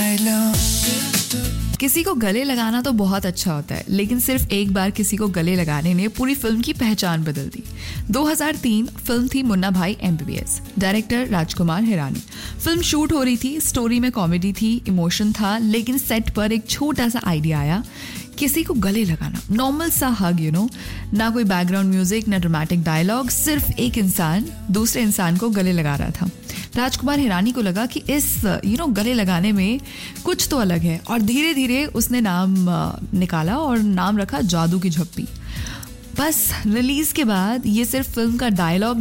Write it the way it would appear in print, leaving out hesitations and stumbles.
किसी को गले लगाना तो बहुत अच्छा होता है, लेकिन सिर्फ एक बार किसी को गले लगाने ने पूरी फिल्म की पहचान बदल दी। 2003 फिल्म थी मुन्ना भाई MBBS, director Rajkumar Hirani. Film shoot हो रही थी, स्टोरी में कॉमेडी थी, इमोशन था, लेकिन सेट पर एक छोटा सा आइडिया आया, किसी को गले लगाना, नॉर्मल सा हग, ना कोई बैकग्राउंड म्यूजिक, ना ड्रामेटिक डायलॉग, सिर्फ एक इंसान दूसरे इंसान को गले लगा रहा था। राजकुमार हिरानी को लगा कि इस गले लगाने में कुछ तो अलग है, और धीरे धीरे उसने नाम निकाला और नाम रखा जादू की झप्पी। बस रिलीज के बाद ये सिर्फ फिल्म का डायलॉग